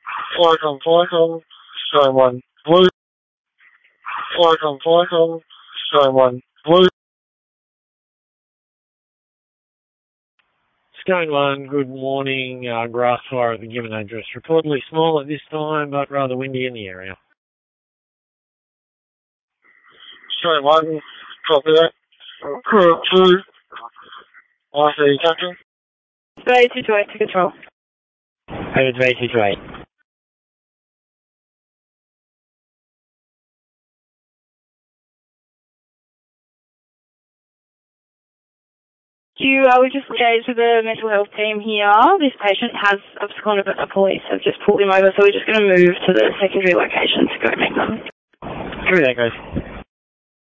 Flight, Sky 1 Blue. Flight, Sky 1 Blue. Sky 1, good morning. Grass fire at the given address. Reportedly small at this time, but rather windy in the area. Sky 1, copy that. Crew 2, I see captain. Bay 228 to control. Over to Bay 228. We just engaged with the mental health team here. This patient has absconded, but the police have just pulled him over, so we're just going to move to the secondary location to go make them. Through that, guys.